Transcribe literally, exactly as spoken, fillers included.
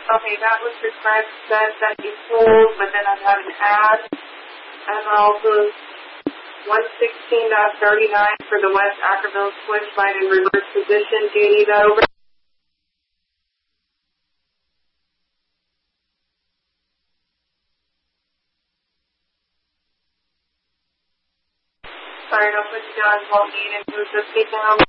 Okay, that was the correct set that you pulled, but then I got an add. And also one sixteen thirty-nine for the West Ackerville switch line in reverse position. Do you need that over? Sorry, don't put you down. Won't need it. Who's just speaking over?